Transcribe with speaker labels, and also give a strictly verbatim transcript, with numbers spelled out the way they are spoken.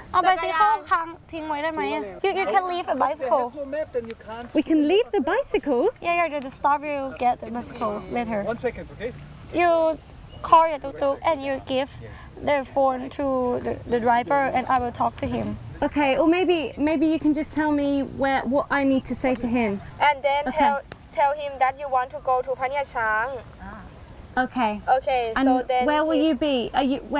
Speaker 1: เอา bicycle ค้างทิ้งไว้ได้ไหม you you can leave a bicycle
Speaker 2: no map, then you can't.
Speaker 3: We can leave the bicycles.
Speaker 1: yeah yeah the stop you get the bicycle later
Speaker 2: One second, okay?
Speaker 1: you call your tuk-tuk and you give the phone to the, the driver and I will talk to him
Speaker 3: Okay, or maybe maybe you can just tell me where what I need to say to him.
Speaker 4: and then
Speaker 3: Okay.
Speaker 4: tell tell him that you want to go to พะเนียดช้าง
Speaker 3: Okay.
Speaker 4: okay
Speaker 3: And
Speaker 4: so then
Speaker 3: where will
Speaker 4: he-
Speaker 3: you be? Are you